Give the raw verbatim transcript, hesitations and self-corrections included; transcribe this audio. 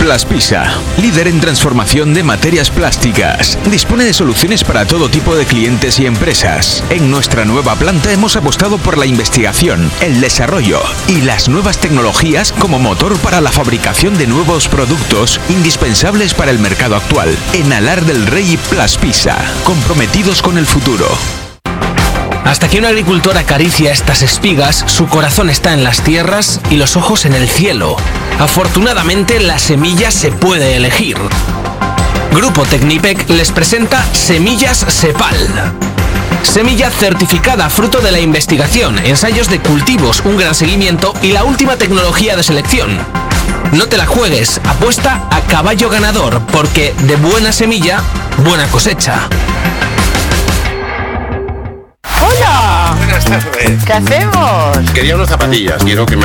Plaspisa, líder en transformación de materias plásticas. Dispone de soluciones para todo tipo de clientes y empresas. En nuestra nueva planta hemos apostado por la investigación, el desarrollo y las nuevas tecnologías como motor para la fabricación de nuevos productos indispensables para el mercado actual. En Alar del Rey y Plaspisa, comprometidos con el futuro. Hasta que un agricultor acaricia estas espigas, su corazón está en las tierras y los ojos en el cielo. Afortunadamente, la semilla se puede elegir. Grupo Tecnipec les presenta Semillas Sepal. Semilla certificada fruto de la investigación, ensayos de cultivos, un gran seguimiento y la última tecnología de selección. No te la juegues, apuesta a caballo ganador, porque de buena semilla, buena cosecha. ¡Hola! Buenas tardes. ¿Qué hacemos? Quería unas zapatillas, quiero que me